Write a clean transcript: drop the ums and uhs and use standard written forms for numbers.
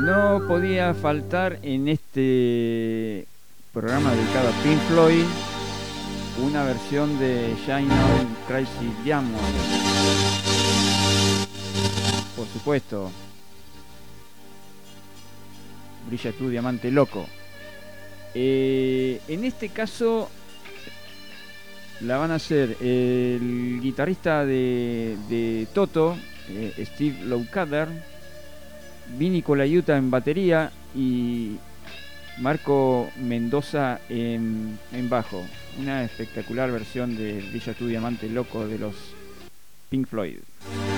No podía faltar en este programa dedicado a Pink Floyd una versión de Shine On Crazy Diamond. Por supuesto, Brilla tu diamante loco. En este caso la van a hacer el guitarrista de Toto, Steve Lukather, Vinny Colaiuta en batería y Marco Mendoza en bajo. Una espectacular versión de Brilla tu diamante loco de los Pink Floyd.